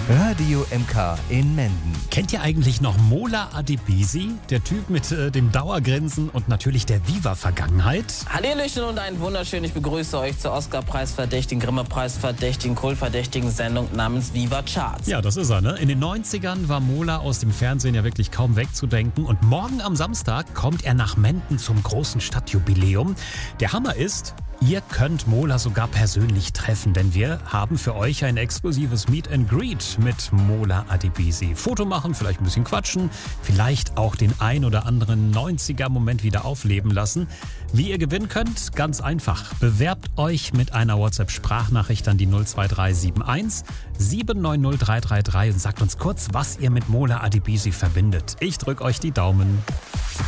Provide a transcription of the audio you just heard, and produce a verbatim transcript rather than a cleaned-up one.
Radio M K in Menden. Kennt ihr eigentlich noch Mola Adebisi? Der Typ mit äh, dem Dauergrinsen und natürlich der Viva-Vergangenheit? Hallöchen und ein wunderschön. Ich begrüße euch zur Oscar-Preis-verdächtigen, Grimme-Preis-verdächtigen, Kult-verdächtigen Sendung namens Viva Charts. Ja, das ist er, ne? In den neunzigern war Mola aus dem Fernsehen ja wirklich kaum wegzudenken. Und morgen am Samstag kommt er nach Menden zum großen Stadtjubiläum. Der Hammer ist, ihr könnt Mola sogar persönlich treffen, denn wir haben für euch ein exklusives Meet and Greet mit Mola Adebisi. Foto machen, vielleicht ein bisschen quatschen, vielleicht auch den ein oder anderen neunziger-Moment wieder aufleben lassen. Wie ihr gewinnen könnt? Ganz einfach. Bewerbt euch mit einer WhatsApp-Sprachnachricht an die null zwei drei sieben eins sieben neun null drei drei drei und sagt uns kurz, was ihr mit Mola Adebisi verbindet. Ich drücke euch die Daumen.